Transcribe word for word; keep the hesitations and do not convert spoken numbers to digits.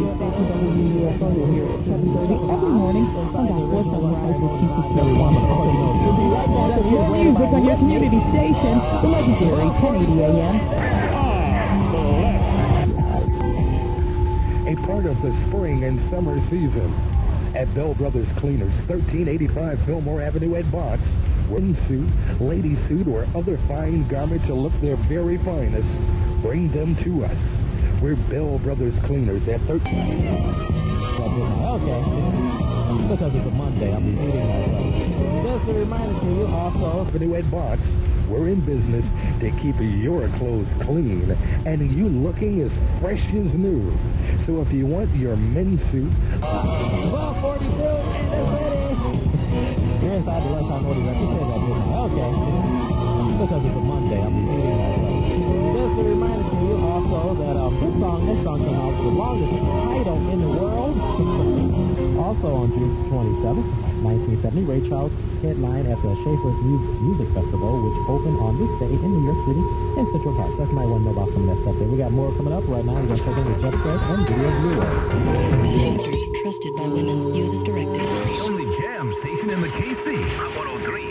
W U S O here at seven thirty every morning on Gospel Sunrise with T C K One. We'll be right back with more music on your community station, the legendary ten eighty A M. A part of the spring and summer season at Bell Brothers Cleaners, thirteen eighty-five Fillmore Avenue at Box. Women's suit, lady suit, or other fine garment to look their very finest, bring them to us. We're Bell Brothers Cleaners at thirteen. Okay. Because it's a Monday, I'll be eating myself. Just a reminder to you also. Avenue at Box. We're in business to keep your clothes clean and you looking as fresh as new. So if you want your men's suit, twelve forty-two and it's ready. You're inside the lunchtime order. I just say that, didn't I? Okay. Because it's a Monday, I'll be eating myself. Just a reminder to you also that um, this song, this song came out with the longest title in the world. Also on June twenty-seventh, nineteen seventy, Ray Charles headlined at the Schaefer's Music, Music Festival, which opened on this day in New York City in Central Park. That's my one know about some of that stuff there. We got more coming up right now. We're going to check in with Jeff Fred and Video Viewer. Trusted by women, uses directed. The only jam station in the K C. one oh three.